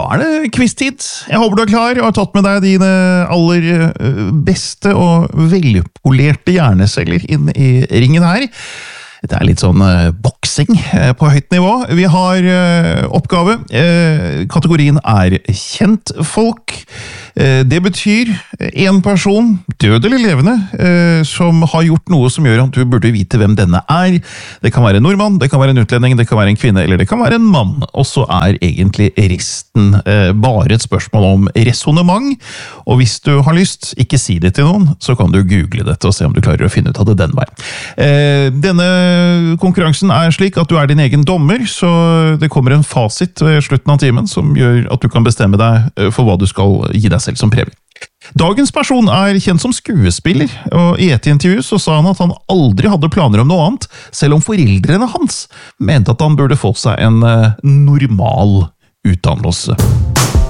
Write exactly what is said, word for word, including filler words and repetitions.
Da er det quiz-tid. Jeg håper du er klar og har tatt med deg dine aller beste og velpolerte hjerneceller inn i ringen her. Det er litt sånn uh, boksing uh, på høyt nivå. Vi har uh, oppgave. Uh, kategorien er kjentfolk. Uh, det betyr en person, død eller levende, uh, som har gjort noe som gjør at du burde vite hvem denne er. Det kan være en nordmann, det kan være en utlending, det kan være en kvinne, eller det kan være en mann. Og så er egentlig resten uh, bare et spørsmål om resonemang. Og hvis du har lyst, ikke si det til noen, så kan du google dette og se om du klarer å finne ut av det den veien. Uh, denne konkurransen er slik at du er din egen dommer, så det kommer en fasit ved slutten av timen som gjør at du kan bestemme deg for hva du skal gi deg selv som premie. Dagens person er kjent som skuespiller, og i et intervju så sa han at han aldri hadde planer om noe annet, selv om foreldrene hans mente at han burde få seg en normal utdannelse.